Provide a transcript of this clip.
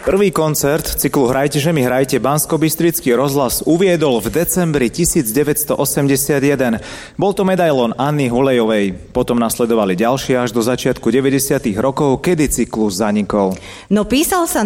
Prvý koncert cyklu Hrajte, že mi hrajte Banskobystrický rozhlas uviedol v decembri 1981. Bol to medailón Anny Hulejovej. Potom nasledovali ďalšie až do začiatku 90. rokov, kedy cyklus zanikol. No písal sa